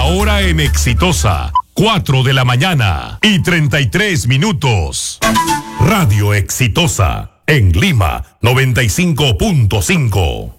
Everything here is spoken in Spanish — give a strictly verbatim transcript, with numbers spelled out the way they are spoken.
hora en Exitosa, cuatro de la mañana y treinta y tres minutos. Radio Exitosa, en Lima, noventa y cinco punto cinco.